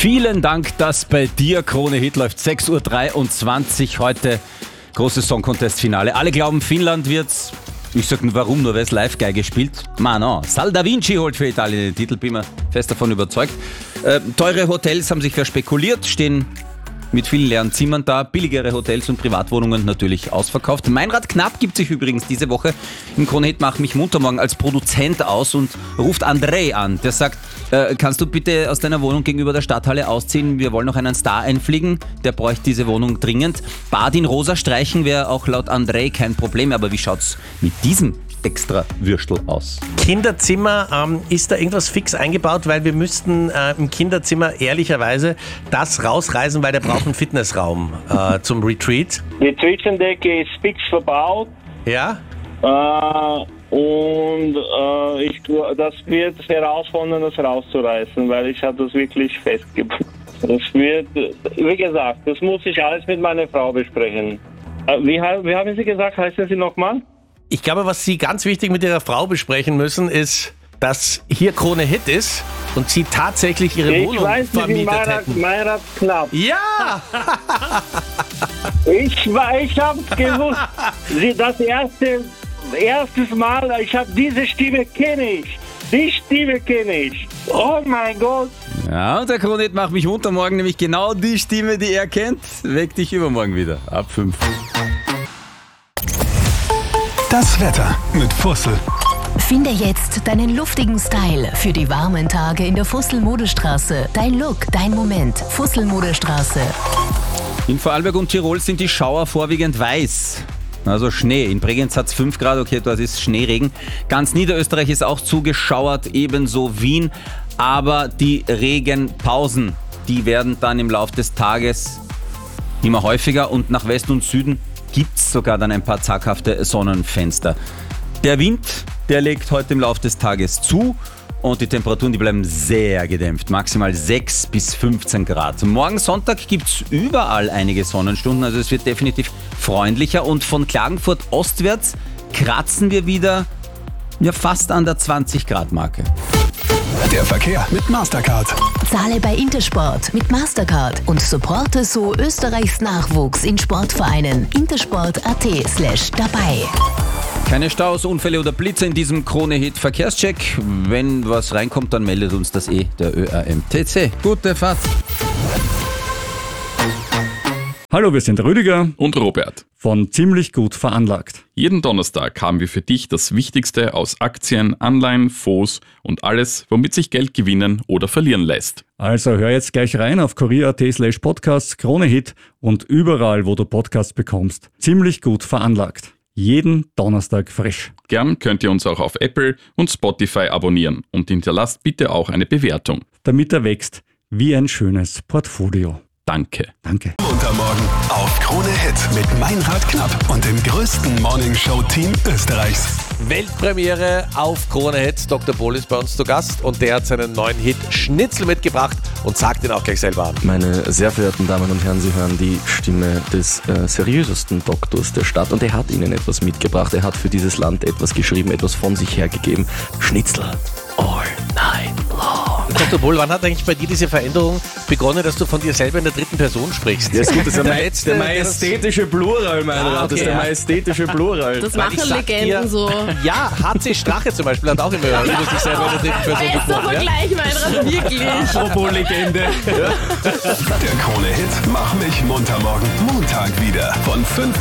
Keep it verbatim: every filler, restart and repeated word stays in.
Vielen Dank, dass bei dir Krone Hit läuft. sechs Uhr dreiundzwanzig heute, großes Song Contest Finale. Alle glauben, Finnland wird's. Ich sag nur warum, nur weil es Live-Geige spielt. Ma no, Sal da Vinci holt für Italien den Titel, bin mir fest davon überzeugt. Äh, teure Hotels haben sich verspekuliert, stehen mit vielen leeren Zimmern da, billigere Hotels und Privatwohnungen natürlich ausverkauft. Meinrad Knapp gibt sich übrigens diese Woche im Krone Hit Mach mich munter morgen als Produzent aus und ruft André an. Der sagt, äh, kannst du bitte aus deiner Wohnung gegenüber der Stadthalle ausziehen? Wir wollen noch einen Star einfliegen, der bräuchte diese Wohnung dringend. Bad in rosa streichen wäre auch laut André kein Problem, aber wie schaut's mit diesem extra Würstel aus? Kinderzimmer, ähm, ist da irgendwas fix eingebaut? Weil wir müssten äh, im Kinderzimmer ehrlicherweise das rausreißen, weil der braucht einen Fitnessraum äh, zum Retreat. Die Zwischendecke ist fix verbaut. Ja? Äh, und äh, ich, das wird herausfordern, das rauszureißen, weil ich habe das wirklich festgebunden. Das wird, wie gesagt, das muss ich alles mit meiner Frau besprechen. Äh, wie, wie haben Sie gesagt, heißen Sie nochmal? Ich glaube, was Sie ganz wichtig mit Ihrer Frau besprechen müssen, ist, dass hier Krone Hit ist und Sie tatsächlich Ihre ich Wohnung weiß, vermietet Meinrad, hätten. Meinrad Knapp. Ja! ich ich habe gewusst, Sie, das erste erstes Mal, ich habe diese Stimme kenne ich. Die Stimme kenne ich. Oh mein Gott. Ja, und der Krone Hit Macht mich munter morgen, nämlich genau die Stimme, die er kennt, weckt dich übermorgen wieder. Ab fünf. Das Wetter mit Fussel. Finde jetzt deinen luftigen Style für die warmen Tage in der Fussel-Modestraße. Dein Look, dein Moment. Fussel-Modestraße. In Vorarlberg und Tirol sind die Schauer vorwiegend weiß. Also Schnee. In Bregenz hat es fünf Grad, okay, dort ist Schneeregen. Ganz Niederösterreich ist auch zugeschauert, ebenso Wien. Aber die Regenpausen, die werden dann im Laufe des Tages immer häufiger und nach Westen und Süden gibt es sogar dann ein paar zaghafte Sonnenfenster. Der Wind, der legt heute im Laufe des Tages zu und die Temperaturen, die bleiben sehr gedämpft, maximal sechs bis fünfzehn Grad. Morgen Sonntag gibt es überall einige Sonnenstunden, also es wird definitiv freundlicher und von Klagenfurt ostwärts kratzen wir wieder ja, fast an der zwanzig Grad Marke. Der Verkehr mit Mastercard. Zahle bei Intersport mit Mastercard und supporte so Österreichs Nachwuchs in Sportvereinen. Intersport.at slash dabei. Keine Staus, Unfälle oder Blitze in diesem Krone-Hit Verkehrscheck. Wenn was reinkommt, dann meldet uns das eh der Ö A M T C. Gute Fahrt. Hallo, wir sind Rüdiger und Robert von Ziemlich gut veranlagt. Jeden Donnerstag haben wir für dich das Wichtigste aus Aktien, Anleihen, Fonds und alles, womit sich Geld gewinnen oder verlieren lässt. Also hör jetzt gleich rein auf kurier.at slash podcasts, Krone Hit und überall, wo du Podcasts bekommst. Ziemlich gut veranlagt. Jeden Donnerstag frisch. Gern könnt ihr uns auch auf Apple und Spotify abonnieren und hinterlasst bitte auch eine Bewertung. Damit er wächst wie ein schönes Portfolio. Danke. Danke. Untermorgen auf Krone Hit mit Meinrad Knapp und dem größten Morningshow-Team Österreichs. Weltpremiere auf Krone Hit. Doktor Bohl ist bei uns zu Gast und der hat seinen neuen Hit Schnitzel mitgebracht und sagt ihn auch gleich selber an. Meine sehr verehrten Damen und Herren, Sie hören die Stimme des äh, seriösesten Doktors der Stadt und er hat Ihnen etwas mitgebracht. Er hat für dieses Land etwas geschrieben, etwas von sich hergegeben. Schnitzel all night long. Doktor Bohl, wann hat eigentlich bei dir diese Veränderung begonnen, dass du von dir selber in der dritten Person sprichst? Ja, ist gut, das ist der, der, der, letzte, der majestätische Plural, mein ah, Rat. okay, Das ist der ja. majestätische Plural. Das Weil ich machen sag Legenden dir, so. Ja, H C Strache zum Beispiel hat auch immer sich selber in der dritten Person Bester befunden. Ja? Vergleich, Meinrad, wirklich. Apropos Legende. Der Krone Hit Mach mich munter morgen Montag wieder von fünf